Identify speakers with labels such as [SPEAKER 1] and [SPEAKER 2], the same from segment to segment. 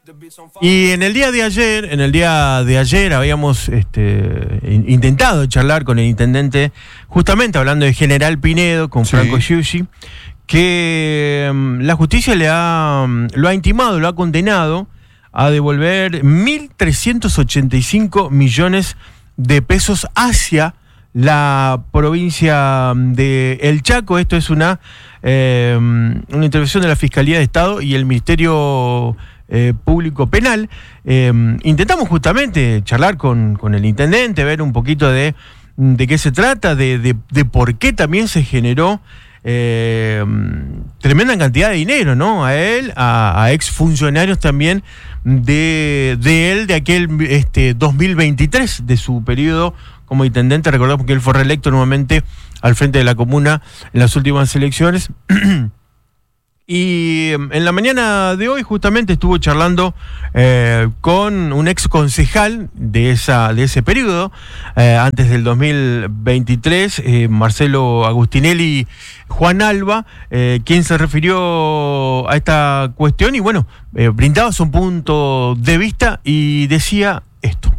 [SPEAKER 1] Y en el día de ayer habíamos intentado charlar con el intendente, justamente hablando de General Pinedo, con Franco Giussi, que la justicia lo ha intimado, lo ha condenado a devolver 1.385 millones de pesos hacia la provincia de El Chaco. Esto es una intervención de la Fiscalía de Estado y el Ministerio Público Penal. Intentamos justamente charlar con el intendente, ver un poquito de qué se trata, de por qué también se generó tremenda cantidad de dinero, ¿no? A él, a exfuncionarios también de aquel 2023, de su periodo como intendente. Recordamos que él fue reelecto nuevamente al frente de la comuna en las últimas elecciones. Y en la mañana de hoy justamente estuvo charlando con un ex concejal de ese periodo, antes del 2023, Marcelo Agustinelli Juan Alba, quien se refirió a esta cuestión y bueno, brindaba su punto de vista y decía esto.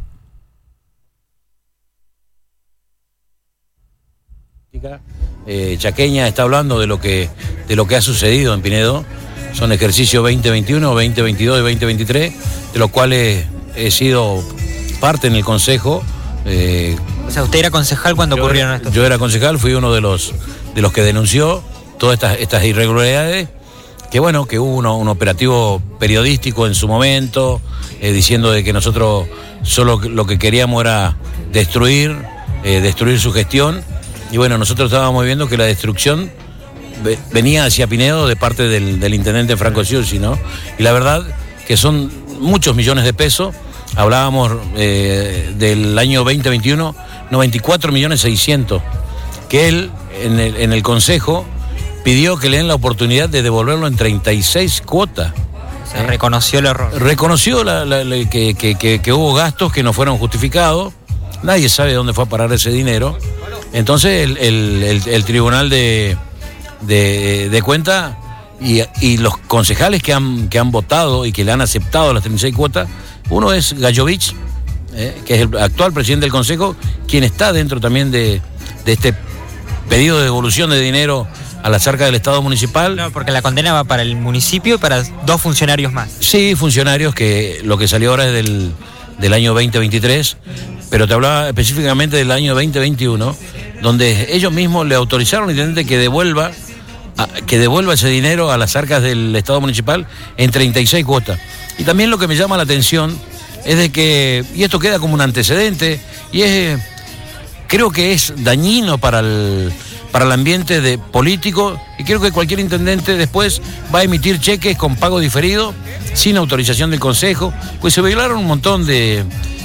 [SPEAKER 2] Chaqueña está hablando de lo que ha sucedido en Pinedo. Son ejercicios 2021, 2022 y 2023, de los cuales he sido parte en el consejo.
[SPEAKER 3] O sea, ¿usted era concejal cuando ocurrieron esto?
[SPEAKER 2] Yo era concejal, fui uno de los que denunció todas estas irregularidades. Que bueno, que hubo un operativo periodístico en su momento, diciendo de que nosotros solo lo que queríamos era destruir su gestión. Y bueno, nosotros estábamos viendo que la destrucción venía hacia Pinedo de parte del intendente Franco Giussi, ¿no? Y la verdad que son muchos millones de pesos. Hablábamos del año 2021, 94.600.000, que él en el consejo pidió que le den la oportunidad de devolverlo en 36 cuotas.
[SPEAKER 3] Se reconoció el error.
[SPEAKER 2] Reconoció que hubo gastos que no fueron justificados. Nadie sabe dónde fue a parar ese dinero. Entonces el Tribunal de Cuentas y los concejales que han votado y que le han aceptado las 36 cuotas, uno es Gallovich, que es el actual presidente del Consejo, quien está dentro también de este pedido de devolución de dinero a las arcas del Estado municipal.
[SPEAKER 3] No, porque la condena va para el municipio y para 2 funcionarios más.
[SPEAKER 2] Sí, funcionarios, que lo que salió ahora es del año 2023, pero te hablaba específicamente del año 2021, donde ellos mismos le autorizaron al intendente que devuelva ese dinero a las arcas del Estado municipal en 36 cuotas. Y también lo que me llama la atención es de que, y esto queda como un antecedente, y creo que es dañino para el ambiente político, y creo que cualquier intendente después va a emitir cheques con pago diferido, sin autorización del Consejo, pues se violaron un montón de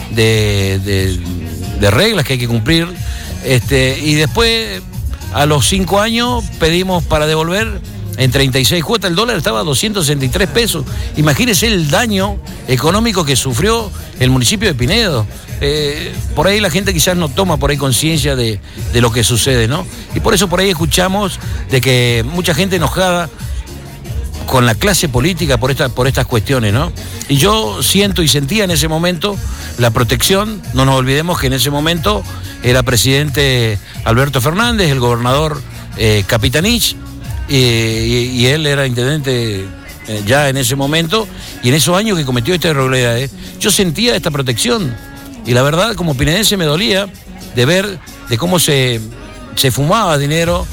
[SPEAKER 2] reglas que hay que cumplir, y después a los 5 años pedimos para devolver en 36 cuotas. El dólar estaba a 263 pesos. Imagínense el daño económico que sufrió el municipio de Pinedo. Por ahí la gente quizás no toma por ahí conciencia de lo que sucede, ¿no? Y por eso por ahí escuchamos de que mucha gente enojada con la clase política por estas cuestiones, ¿no? Y yo siento y sentía en ese momento la protección. No nos olvidemos que en ese momento era presidente Alberto Fernández, el gobernador Capitanich, y él era intendente ya en ese momento, y en esos años que cometió estas irregularidades, yo sentía esta protección. Y la verdad, como pinedense, me dolía de ver de cómo se fumaba dinero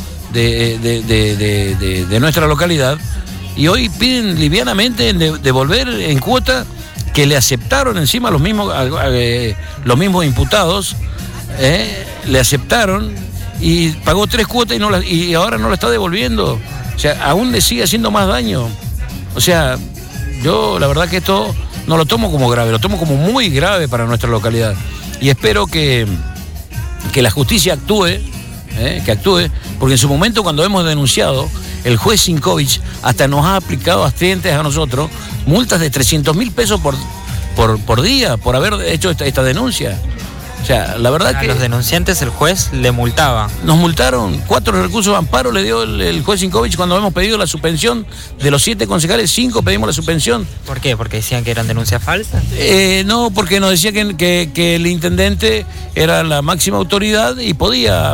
[SPEAKER 2] de nuestra localidad, y hoy piden livianamente devolver en cuota que le aceptaron encima los mismos imputados, le aceptaron y pagó 3 cuotas y ahora no la está devolviendo. O sea, aún le sigue haciendo más daño. O sea, yo la verdad que esto no lo tomo como grave, lo tomo como muy grave para nuestra localidad. Y espero que la justicia actúe, porque en su momento, cuando hemos denunciado, el juez Sinkovich hasta nos ha aplicado accidentes a nosotros multas de 300.000 pesos por día por haber hecho esta denuncia. O sea, la verdad
[SPEAKER 3] A
[SPEAKER 2] que
[SPEAKER 3] los denunciantes el juez le multaba.
[SPEAKER 2] nos multaron, 4 recursos de amparo le dio el juez Sinkovich cuando hemos pedido la suspensión de los 7 concejales, 5 pedimos la suspensión.
[SPEAKER 3] ¿Por qué? ¿Porque decían que eran denuncias falsas?
[SPEAKER 2] No, porque nos decía que el intendente era la máxima autoridad y podía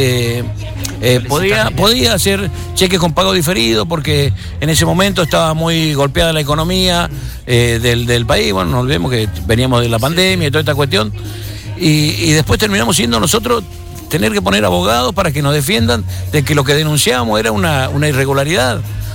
[SPEAKER 2] hacer cheques con pago diferido, porque en ese momento estaba muy golpeada la economía del país. Bueno, no olvidemos que veníamos de la pandemia y toda esta cuestión. Y después terminamos siendo nosotros tener que poner abogados para que nos defiendan de que lo que denunciábamos era una irregularidad.